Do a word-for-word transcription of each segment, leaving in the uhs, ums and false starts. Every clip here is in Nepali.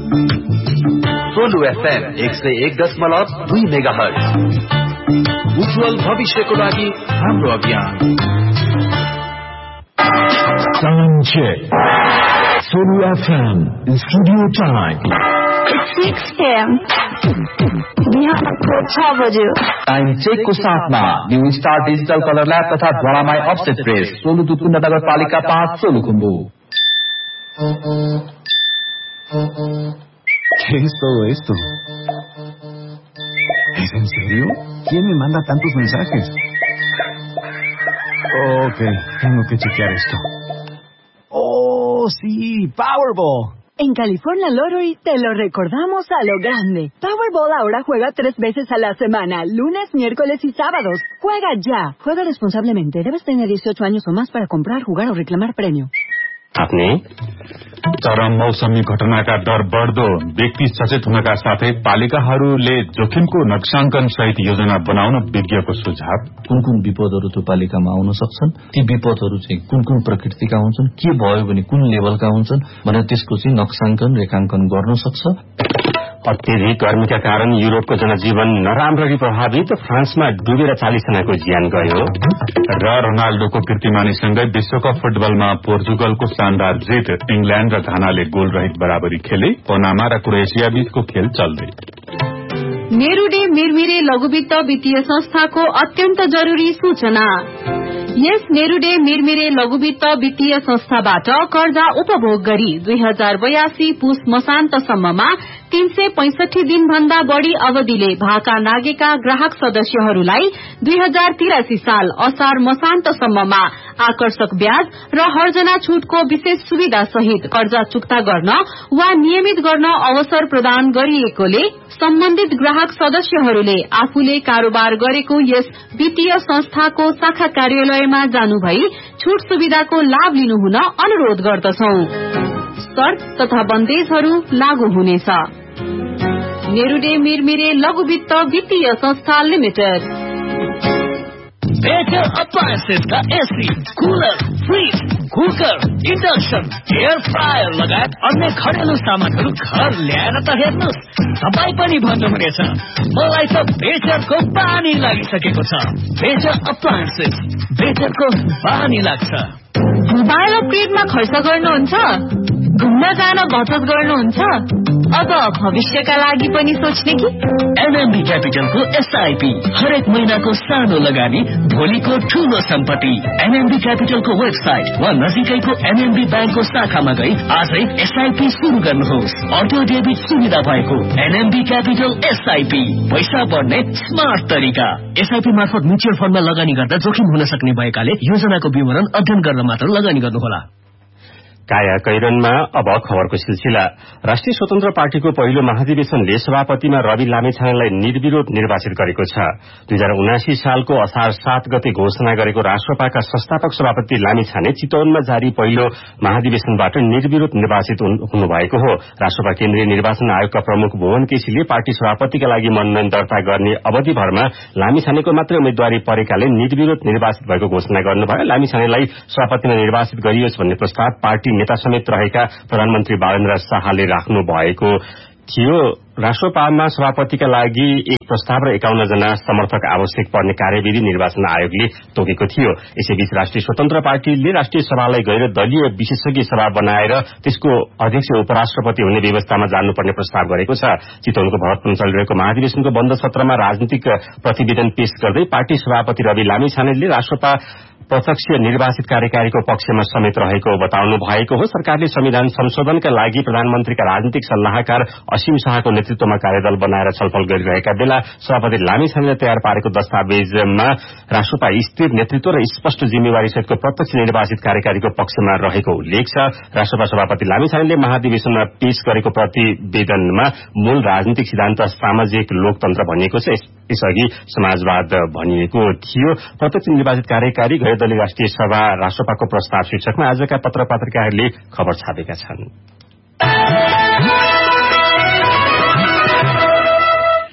सोलु एफएम एक सय एक दशमलव दुई मेगा हर्ज। उज्जवल भविष्यको लागि हाम्रो अभियान। Sound check. Solu F M studio time. six a m बिहानको छ बज्यो। टाइम चेक को साथमा new star digital colour lab तथा ज्वालामाई अफसेट प्रेस, सोलु दुतुन्ड नगरपालिका पाँच, Solu Khumbu. ¿Qué es todo esto? ¿Es en serio? ¿Quién me manda tantos mensajes? Ok, tengo que chequear esto. ¡Oh, sí! ¡Powerball! En California Lottery te lo recordamos a lo grande. Powerball ahora juega tres veces a la semana, lunes, miércoles y sábados. Juega ya. Juega responsablemente. Debes tener dieciocho años o más para comprar, jugar o reclamar premio. आपने चरम मौसमी घटनाका डर बढ्दो व्यक्ति सचेत हुनका साथै पालिकाहरूले जोखिमको नक्साङ्कन सहित योजना बनाउन विज्ञको सुझाव। कुन कुन विपदहरू त्यो पालिकामा आउन सक्छन्, ती विपदहरू चाहिँ कुन कुन प्रकृतिका हुन्छन्, के भयो भने कुन लेभलका हुन्छन् भनेर त्यसको चाहिँ नक्साङ्कन रेखाङ्कन गर्न सक्छ। अत्यधिक गर्मीका कारण युरोपको जनजीवन नराम्ररी प्रभावित, फ्रान्समा डुबेर चालीस जनाको ज्यान गयो। र रोनाल्डोको कीर्तिमानीसँगै विश्वकप फुटबलमा पोर्चुगलको शानदार जित, इंग्ल्याण्ड र घानाले गोल रहित बराबरी खेले, पनामा र क्रोएसिया बीचको खेल चल्दै। मेरुडे मिरमिरे लघुवित्त वित्तीय संस्थाको अत्यन्त जरूरी सूचना। यस मेरुडे मिरमिरे लघुवित्त वित्तीय संस्थाबाट कर्जा उपभोग गरी दुई हजार बयासी पुस मसान्तसम्ममा तीन सय पैंसठी दिन भन्दा बढ़ी अवधिले भाका नागेका ग्राहक सदस्यहरूलाई दुई हजार तिरासी साल असार मसान्तसम्ममा आकर्षक ब्याज र हर्जना छूटको विशेष सुविधा सहित कर्जा चुक्ता गर्न वा नियमित गर्न अवसर प्रदान गरिएकोले सम्बन्धित ग्राहक सदस्यहरूले आफूले कारोबार गरेको यस वित्तीय संस्थाको शाखा कार्यालयमा जानुभई छूट सुविधाको लाभ लिनुहुन अनुरोध गर्दछौं। शर्त तथा बन्देजहरू लागू हुनेछ। मेरुडे मिरमिरे लघुवित्त वित्तीय संस्था लिमिटेड। Major appliances का AC, cooler, fridge, cooker, induction, air fryer लगायत अन्य घरेलु सामानहरू घर ल्याएर त हेर्नुहोस्, तपाईँ पनि भन्नुहुनेछ मलाई त बेचरको बानी लागिसकेको छ। बेचर अप्लायन्सेस, बेचरको बानी लाग्छ। मोबाइल अपग्रेडमा खर्च गर्नुहुन्छ, घुम्न जान बचत गर्नुहुन्छ, अब भविष्यका लागि पनि सोच्ने कि? एनएमबी क्यापिटलको एसआईपी हरेक महिनाको सानो लगानी, भोलिको ठूलो सम्पत्ति। एनएमबी क्यापिटलको वेबसाइट वा नजिकैको एनएमबी ब्याङ्कको शाखामा गई आजै एसआईपी शुरू गर्नुहोस्। अटो डेबिट सुविधा भएको एनएमबी क्यापिटल एसआईपी, पैसा बढ्ने स्मार्ट तरिका। एसआईपी मार्फत म्युचुअल फण्डमा लगानी गर्दा जोखिम हुन सक्ने भएकाले योजनाको विवरण अध्ययन गरेर मात्र लगानी गर्नुहोला। काया कैरनमा अब खबरको सिलसिला। राष्ट्रिय स्वतन्त्र पार्टीको पहिलो महाधिवेशनले सभापतिमा रवि लामेछानेलाई निर्विरोध निर्वाचित गरेको छ। दुई हजार उनासी सालको असार सात गते घोषणा गरेको राष्ट्रपाका संस्थापक सभापति लामेछाने चितवनमा जारी पहिलो महाधिवेशनबाट निर्विरोध निर्वाचित हुनुभएको हो। राष्ट्रपा केन्द्रीय निर्वाचन आयोगका प्रमुख भुवन केसीले पार्टी सभापतिका लागि मनोनयन दर्ता गर्ने अवधिभरमा लामेछानेको मात्रै उम्मेद्वारी परेकाले निर्विरोध निर्वाचित भएको घोषणा गर्नुभयो। लामेछानेलाई सभापतिमा निर्वाचित गरियोस् भन्ने प्रस्ताव पार्टी नेता समेत रहेका प्रधानमन्त्री बालेन्द्र शाहले राख्नु भएको थियो। राष्ट्रपामा सभापतिका लागि एक प्रस्ताव र एकाउन्न जना समर्थक आवश्यक पर्ने कार्यविधि निर्वाचन आयोगले तोकेको थियो। यसैबीच राष्ट्रिय स्वतन्त्र पार्टीले राष्ट्रिय सभालाई गैर दलीय विशेषज्ञ सभा बनाएर त्यसको अध्यक्ष उपराष्ट्रपति हुने व्यवस्थामा जान्नुपर्ने प्रस्ताव गरेको छ। चितवनको भरतपुरमा चलिरहेको महाधिवेशनको बन्द सत्रमा राजनीतिक प्रतिवेदन पेश गर्दै पार्टी सभापति रवि लामेछानेले राष्ट्रपा प्रत्यक्ष निर्वाचित कार्यकारीको पक्षमा समेत रहेको बताउनु भएको हो। सरकारले संविधान संशोधनका लागि प्रधानमन्त्रीका राजनीतिक सल्लाहकार असीम शाहको नेतृत्वमा कार्यदल बनाएर छलफल गरिरहेका बेला सभापति लामेछानेले तयार पारेको दस्तावेजमा राष्ट्रपा स्थिर नेतृत्व र स्पष्ट जिम्मेवारी सहितको प्रत्यक्ष निर्वाचित कार्यकारीको पक्षमा रहेको उल्लेख छ। राष्ट्रपा सभापति लामेछानेले महाधिवेशनमा पेश गरेको प्रतिवेदनमा मूल राजनीतिक सिद्धान्त सामाजिक लोकतन्त्र भनिएको छ। यसअघि समाजवाद भनिएको थियो। प्रत्यक्ष निर्वाचित कार्यकारी गैरदलीय राष्ट्रिय सभा राष्ट्रपाको प्रस्ताव शीर्षकमा आजका पत्र पत्रिकाहरूले खबर छापेका छन्।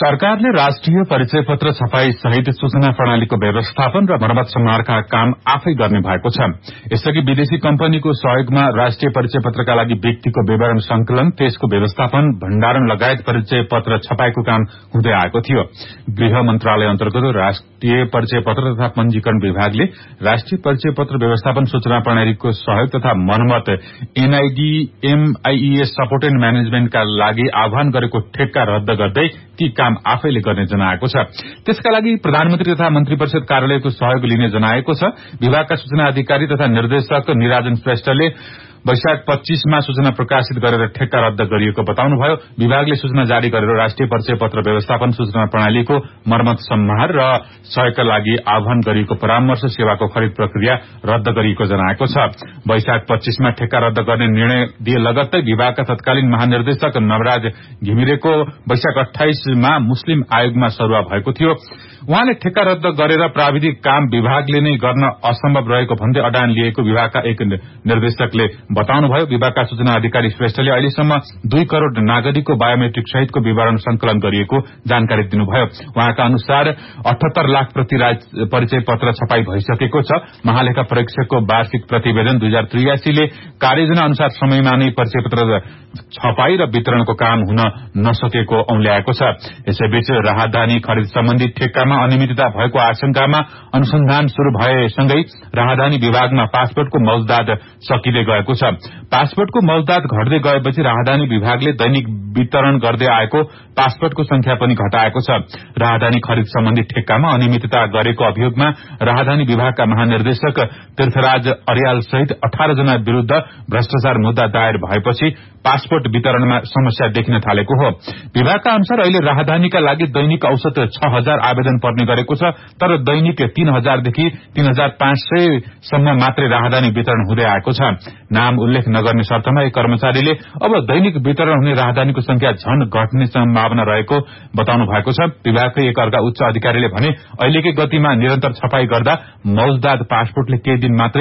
सरकारले राष्ट्रिय परिचय पत्र छपाई सहित सूचना प्रणालीको व्यवस्थापन र मर्मत सम्हारका काम आफै गर्ने भएको छ। यसअघि विदेशी कम्पनीको सहयोगमा राष्ट्रिय परिचय पत्रका लागि व्यक्तिको विवरण संकलन, त्यसको व्यवस्थापन, भण्डारण लगायत परिचय पत्र छपाईको काम हुँदै आएको थियो। गृह मन्त्रालय अन्तर्गत राष्ट्रिय परिचय पत्र तथा पंजीकरण विभागले राष्ट्रिय परिचय पत्र व्यवस्थापन सूचना प्रणालीको सहयोग तथा मर्मत एनआईडी एमआईईएस सपोर्ट एण्ड म्यानेजमेन्टका लागि आह्वान गरेको ठेक्का रद्द गर्दै ती काम आफैले गर्ने जनाएको छ। त्यसका लागि प्रधानमन्त्री तथा मन्त्री परिषद कार्यालयको सहयोग लिने जनाएको छ। विभागका सूचना अधिकारी तथा निर्देशक निराजन श्रेष्ठले वैशाख पच्चीसमा सूचना प्रकाशित गरेर ठेक्का रद्द गरिएको बताउनुभयो। विभागले सूचना जारी गरेर राष्ट्रिय परिचय पत्र व्यवस्थापन सूचना प्रणालीको मर्मत सम्हार र सहयोगका लागि आह्वान गरिएको परामर्श सेवाको खरिद प्रक्रिया रद्द गरिएको जनाएको छ। वैशाख पच्चीसमा ठेक्का रद्द गर्ने निर्णय दिए लगत्तै विभागका तत्कालीन महानिर्देशक नवराज घिमिरेको वैशाख अठाइसमा मुस्लिम आयोगमा सरुवा भएको थियो। उहाँले ठेक्का रद्द गरेर प्राविधिक काम विभागले नै गर्न असम्भव रहेको भन्दै अडान लिएको विभागका एक निर्देशकले बताउनुभयो। विभागका सूचना अधिकारी श्रेष्ठले अहिलेसम्म दुई करोड़ नागरिकको बायोमेट्रिक सहितको विवरण संकलन गरिएको जानकारी दिनुभयो। उहाँका अनुसार अठहत्तर लाख प्रति परिचय पत्र छपाई भइसकेको छ। महालेखा परीक्षकको वार्षिक प्रतिवेदन दुई हजार त्रियासीले कार्ययोजना अनुसार समयमा नै परिचय पत्र छपाई र वितरणको काम हुन नसकेको औंल्याएको छ। यसैबीच राहदानी खरिद सम्बन्धी ठेक्कामा अनियमितता भएको आशंकामा अनुसन्धान शुरू भएसँगै राहदानी विभागमा पासपोर्टको मौजदात सकिँदै गएको छ। पासपोर्टको मौजदात घट्दै गएपछि राहदानी विभागले दैनिक वितरण गर्दै आएको पासपोर्टको संख्या पनि घटाएको छ। राहदानी खरिद सम्बन्धी ठेक्कामा अनियमितता गरेको अभियोगमा राहदानी विभागका महानिर्देशक तीर्थराज अर्याल सहित अठार जना विरूद्ध भ्रष्टाचार मुद्दा दायर भएपछि पासपोर्ट वितरणमा समस्या देखिन थालेको हो। विभागका अनुसार अहिले राहदानीका लागि दैनिक औसत छ हजार आवेदन पर्ने गरेको छ, तर दैनिक तीन हजारदेखि तीन हजार पाँच सय सम्म मात्रै राहदानी वितरण हुँदै आएको छ। नाम उल्लेख नगर्ने शर्तमा एक कर्मचारीले अब दैनिक वितरण हुने राहदानीको संख्या झन घट्ने सम्भावना रहेको बताउनु भएको छ। विभागकै एक अर्का उच्च अधिकारीले भने अहिलेकै गतिमा निरन्तर छपाई गर्दा मौजदात पासपोर्टले केही दिन मात्रै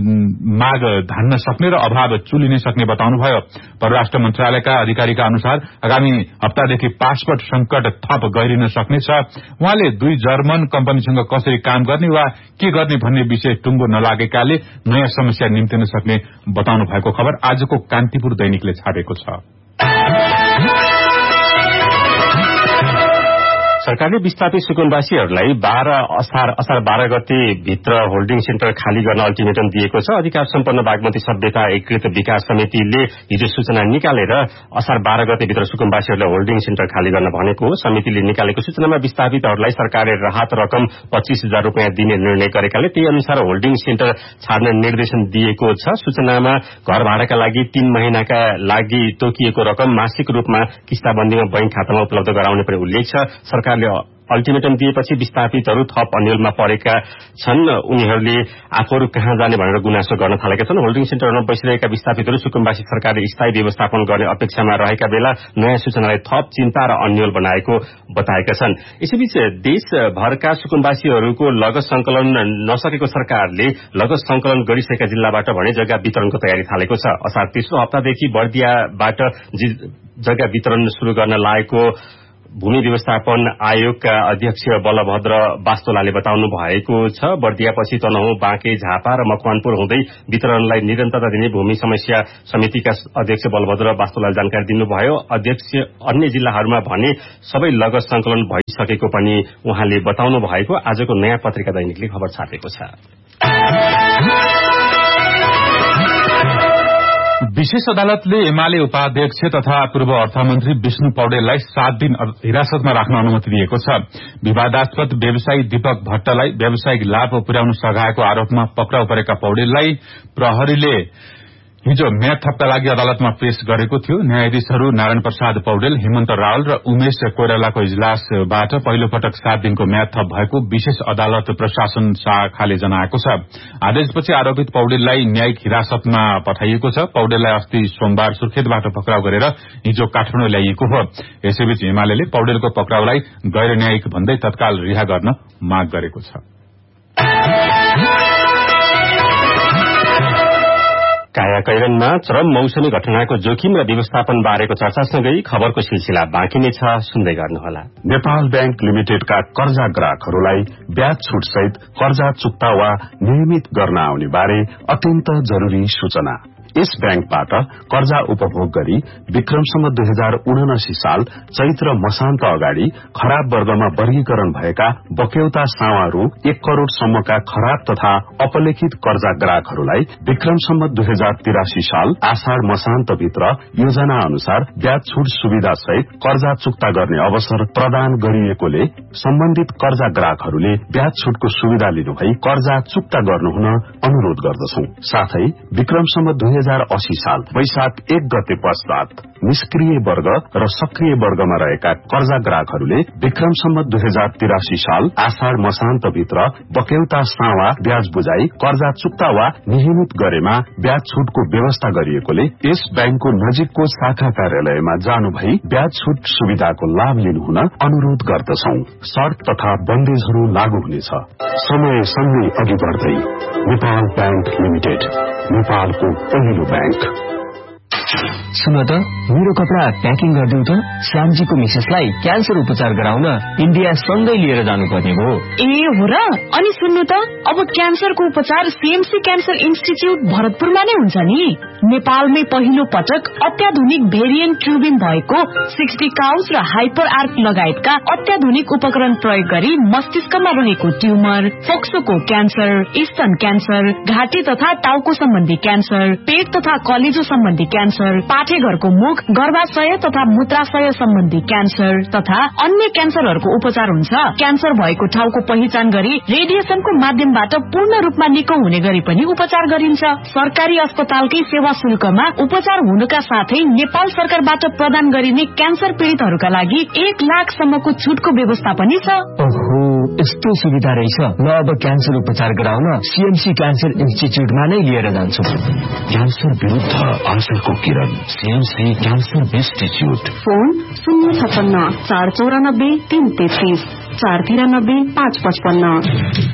माग धान्न सक्ने र अभाव चुलिन सक्ने बताउनुभयो। परराष्ट्र मन्त्रालयका अधिकारीका अनुसार आगामी हप्तादेखि पासपोर्ट संकट थप गहिरिन सक्नेछ। उहाँले दुई जर्मन कम्पनीसँग कसरी काम गर्ने वा के गर्ने भन्ने विषय टुङ्गो नलागेकाले नयाँ समस्या निम्तिन सक्ने बताउनु भएको खबर आजको कान्तिपुर दैनिकले छापेको छ। सरकारले विस्थापित सुकुनवासीहरूलाई बाह्र असार असार बाह्र गते भित्र होल्डिङ सेन्टर खाली गर्न अल्टिमेटम दिएको छ। अधिकार सम्पन्न बागमती सभ्यता एकीकृत विकास समितिले हिजो सूचना निकालेर असार बाह्र गते भित्र सुकुनवासीहरूलाई होल्डिङ सेन्टर खाली गर्न भनेको हो। समितिले निकालेको सूचनामा विस्थापितहरूलाई सरकारले राहत रकम पच्चीस हजार रूपियाँ दिने निर्णय गरेकाले त्यही अनुसार होल्डिङ सेन्टर छाड्न निर्देशन दिएको छ। सूचनामा घर भाडाका लागि तीन महिनाका लागि तोकिएको रकम मासिक रूपमा किस्ताबन्दीमा बैंक खातामा उपलब्ध गराउने पनि उल्लेख छ। सरकारले अल्टिमेटम दिएपछि विस्थापितहरू थप अन्यलमा परेका छन्। उनीहरूले आफूहरू कहाँ जाने भनेर गुनासो गर्न थालेका छन्। होल्डिङ सेन्टरमा बसिरहेका विस्थापितहरू सुकुम्बासी सरकारले स्थायी व्यवस्थापन गर्ने अपेक्षामा रहेका बेला नयाँ सूचनालाई थप चिन्ता र अन्यल बनाएको बताएका छन्। यसैबीच देशभरका सुकुम्बासीहरूको लगत संकलन नसकेको सरकारले लगत संकलन गरिसकेका जिल्लाबाट भने जग्गा वितरणको तयारी थालेको छ। असार तेस्रो हप्तादेखि बर्दियाबाट जग्गा वितरण शुरू गर्न लागेको भूमि व्यवस्थापन आयोगका अध्यक्ष बलभद्र बास्तोलाले बताउनु भएको छ। बर्दियापछि तनहुँ, बाँके, झापा र मकवानपुर हुँदै वितरणलाई निरन्तरता दिने भूमि समस्या समितिका अध्यक्ष बलभद्र बास्तोलाले जानकारी दिनुभयो। अध्यक्ष अन्य जिल्लाहरूमा भने सबै लगत संकलन भइसकेको पनि उहाँले बताउनु भएको आजको नयाँ पत्रिका दैनिकले खबर छापेको छ। विशेष अदालतले एमाले उपाध्यक्ष तथा पूर्व अर्थमन्त्री विष्णु पौडेललाई सात दिन हिरासतमा राख्न अनुमति दिएको छ। विवादास्पद व्यवसायी दीपक भट्टलाई व्यावसायिक लाभ पुर्याउन सघाएको आरोपमा पक्राउ परेका पौडेललाई प्रहरीले हिजो म्याद थप्का लागि अदालतमा पेश गरेको थियो। न्यायाधीशहरू नारायण प्रसाद पौडेल, हेमन्त रावल र उमेश कोइरालाको इजलासबाट पहिलो पटक सात दिनको म्याद थप भएको विशेष अदालत प्रशासन शाखाले जनाएको छ। आदेशपछि आरोपित पौडेललाई न्यायिक हिरासतमा पठाइएको छ। पौडेललाई अस्ति सोमबार सुर्खेतबाट पक्राउ गरेर हिजो काठमाडौँ ल्याइएको हो। यसैबीच एमाले पौडेलको पक्राउलाई गैर न्यायिक भन्दै तत्काल रिहा गर्न माग गरेको छ। कायाकैरनमा चरम मौसमी घटनाको जोखिम र व्यवस्थापन बारेको चर्चासँगै खबरको सिलसिला बाँकी नै छ, सुन्दै गर्नुहोला। नेपाल बैंक लिमिटेडका कर्जा ग्राहकहरूलाई ब्याज छुट सहित कर्जा चुक्ता वा नियमित गर्न आउने बारे अत्यन्त जरूरी सूचना। यस बैंकबाट कर्जा उपभोग गरी विक्रमसम्म दुई हजार उनासी साल चैत्र मसान्त अगाडि खराब वर्गमा वर्गीकरण भएका बक्यौता सावा रू एक करोड़ सम्मका खराब तथा अपलेखित कर्जा ग्राहकहरूलाई विक्रमसम्म दुई हजार तिरासी साल आषाढ़ मसान्त भित्र योजना अनुसार ब्याज छुट सुविधा सहित कर्जा चुक्ता गर्ने अवसर प्रदान गरिएकोले सम्बन्धित कर्जा ग्राहकहरूले ब्याज छुटको सुविधा लिनुभई कर्जा चुक्ता गर्नुहुन अनुरोध गर्दछौं। साथै विक्रमसम्म दुई हजार अस्सी साल वैशाख एक गते पश्चात निष्क्रिय वर्ग र सक्रिय वर्गमा रहेका कर्जा ग्राहकहरूले विक्रमसम्म दुई हजार तिरासी साल आषाढ़ मसान्त भित्र बक्यौता सावा ब्याज बुझाई कर्जा चुक्ता वा नियमित गरेमा ब्याज छुटको व्यवस्था गरिएकोले यस बैंकको नजिकको शाखा कार्यालयमा जानु भई ब्याज छुट सुविधाको लाभ लिनुहुन अनुरोध गर्दछौं। शर्त तथा बन्देजहरू लागू हुनेछ। समय सँगै अघि बढ्दै नेपाल बैंक लिमिटेड, नेपालको पहिलो बैंक। सुन त, मेरो कपडा प्याकिङ गरिदिउ त। श्यामजीको मिसेसलाई क्यान्सर उपचार गराउन इन्डिया सँगै लिएर जानुपर्ने हो। ए हो र? अनि सुन्नु त, अब क्यान्सरको उपचार सीएमसी क्यान्सर इन्स्टिच्युट भरतपुरमा नै हुन्छ नि। नेपालमै पहिलो पटक अत्याधुनिक भेरिएन्ट ट्युबिङ भएको सिक्सटी काउस र हाइपर आर्क लगायतका अत्याधुनिक उपकरण प्रयोग गरी मस्तिष्कमा रहेको ट्युमर, फोक्सोको क्यान्सर, स्तन क्यान्सर, घाँटी तथा टाउको सम्बन्धी क्यान्सर, पेट तथा कलेजो सम्बन्धी क्यान्सर, पाठेघरको मुख, गर्भाशय तथा मूत्राशय सम्बन्धी क्यान्सर तथा अन्य क्यान्सरहरूको उपचार हुन्छ। क्यान्सर भएको ठाउँको पहिचान गरी रेडिएसनको माध्यमबाट पूर्ण रूपमा निको हुने गरी पनि उपचार गरिन्छ। सरकारी अस्पतालकै सेवा शुल्कमा उपचार हुनुका साथै नेपाल सरकारबाट प्रदान गरिने क्यान्सर पीड़ितहरूका लागि एक लाख सम्मको छुटको व्यवस्था पनि छ। ओहो, यस्तो सुविधा रहेछ। ल अब क्यान्सर उपचार गराउन सीएमसी क्यान्सर इन्स्टिच्युटमा नै लिएर जान्छु। क्यान्सर विरुद्ध आशाको किरण, सीएमसी क्यान्सर इन्स्टिच्युट। फोन शून्य छप्पन्न चार चौरानब्बे तीन तेत्तीस चार तिरानब्बे पाँच पचपन्न।